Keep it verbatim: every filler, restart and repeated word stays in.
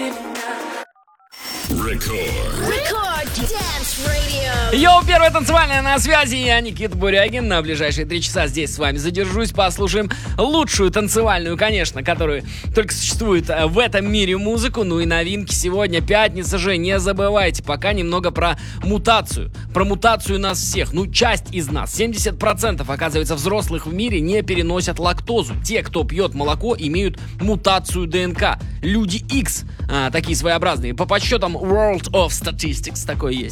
Рекорд. Рекорд Dance Radio. Йоу, первая танцевальная на связи. Я Никита Бурягин. На ближайшие три часа здесь с вами задержусь. Послушаем лучшую танцевальную, конечно, которую только существует в этом мире музыку. Ну и новинки сегодня. Пятница же. Не забывайте. Пока немного про мутацию. Про мутацию нас всех. Ну, часть из нас. семьдесят процентов, оказывается, взрослых в мире не переносят лактозу. Те, кто пьет молоко, имеют мутацию ДНК. Люди X. А, такие своеобразные. По подсчетам World of Statistics такой есть.